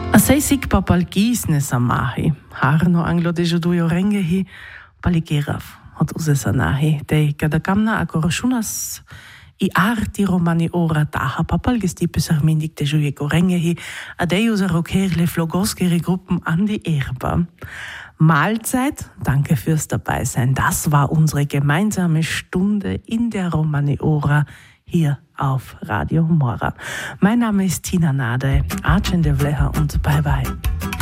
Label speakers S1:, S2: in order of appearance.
S1: Sei sig papal gisne samahi, harno anglo de judujo rengehi, paligerav, od uzesanahi, de kada kamna akoroshunas I arti romani ora taha papal gestipes armindik de jujeko rengehi, adei rokerle flogoskere Gruppen an die Erba. Mahlzeit, danke fürs Dabeisein. Das war unsere gemeinsame Stunde in der Romani-Ora hier auf Radio Mora. Mein Name ist Tina Nade, Arcende Vleha und bye bye.